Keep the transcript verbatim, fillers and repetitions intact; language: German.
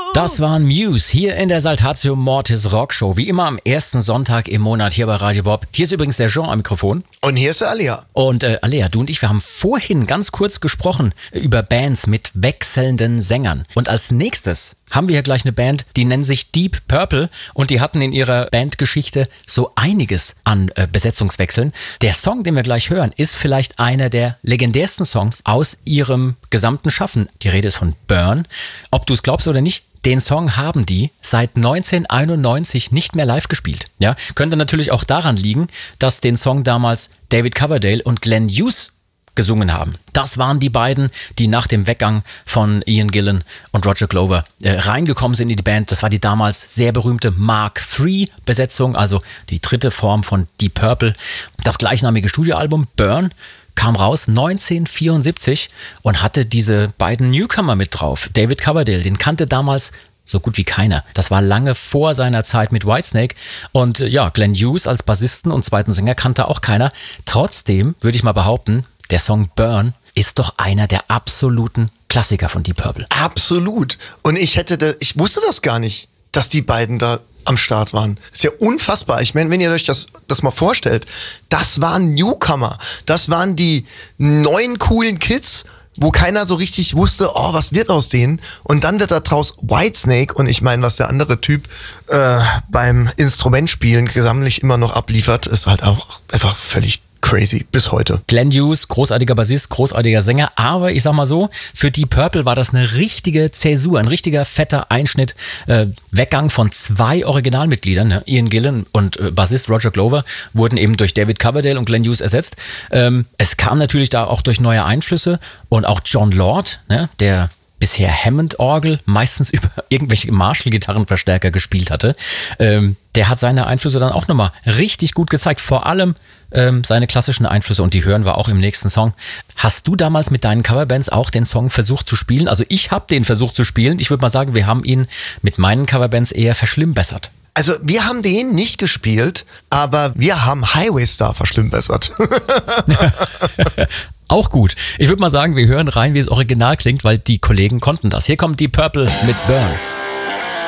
Das waren Muse hier in der Saltatio Mortis Rockshow. Wie immer am ersten Sonntag im Monat hier bei Radio Bob. Hier ist übrigens der Jean am Mikrofon. Und hier ist der Alea. Und äh, Alea, du und ich, wir haben vorhin ganz kurz gesprochen über Bands mit wechselnden Sängern. Und als nächstes haben wir hier gleich eine Band, die nennen sich Deep Purple. Und die hatten in ihrer Bandgeschichte so einiges an äh, Besetzungswechseln. Der Song, den wir gleich hören, ist vielleicht einer der legendärsten Songs aus ihrem gesamten Schaffen. Die Rede ist von Burn. Ob du es glaubst oder nicht, den Song haben die seit neunzehnhunderteinundneunzig nicht mehr live gespielt. Ja, könnte natürlich auch daran liegen, dass den Song damals David Coverdale und Glenn Hughes gesungen haben. Das waren die beiden, die nach dem Weggang von Ian Gillan und Roger Glover äh, reingekommen sind in die Band. Das war die damals sehr berühmte Mark drei Besetzung, also die dritte Form von Deep Purple. Das gleichnamige Studioalbum Burn kam raus neunzehnhundertvierundsiebzig und hatte diese beiden Newcomer mit drauf. David Coverdale, den kannte damals so gut wie keiner. Das war lange vor seiner Zeit mit Whitesnake. Und ja, Glenn Hughes als Bassisten und zweiten Sänger kannte auch keiner. Trotzdem würde ich mal behaupten, der Song Burn ist doch einer der absoluten Klassiker von Deep Purple. Absolut. Und ich hätte, da, ich wusste das gar nicht, dass die beiden da am Start waren. Ist ja unfassbar. Ich meine, wenn ihr euch das, das mal vorstellt, das waren Newcomer. Das waren die neuen coolen Kids, wo keiner so richtig wusste, oh, was wird aus denen? Und dann wird da draus Whitesnake, und ich meine, was der andere Typ äh, beim Instrumentspielen gesammelt immer noch abliefert, ist halt auch einfach völlig crazy bis heute. Glenn Hughes, großartiger Bassist, großartiger Sänger, aber ich sag mal so, für Deep Purple war das eine richtige Zäsur, ein richtiger fetter Einschnitt, äh, Weggang von zwei Originalmitgliedern, ne? Ian Gillan und äh, Bassist Roger Glover wurden eben durch David Coverdale und Glenn Hughes ersetzt. Ähm, es kam natürlich da auch durch neue Einflüsse und auch John Lord, ne? Der bisher Hammond-Orgel, meistens über irgendwelche Marshall-Gitarrenverstärker gespielt hatte, ähm, der hat seine Einflüsse dann auch nochmal richtig gut gezeigt. Vor allem ähm, seine klassischen Einflüsse, und die hören wir auch im nächsten Song. Hast du damals mit deinen Coverbands auch den Song versucht zu spielen? Also ich habe den versucht zu spielen. Ich würde mal sagen, wir haben ihn mit meinen Coverbands eher verschlimmbessert. Also wir haben den nicht gespielt, aber wir haben Highway Star verschlimmbessert. Auch gut. Ich würde mal sagen, wir hören rein, wie es original klingt, weil die Kollegen konnten das. Hier kommt Deep Purple mit Burn.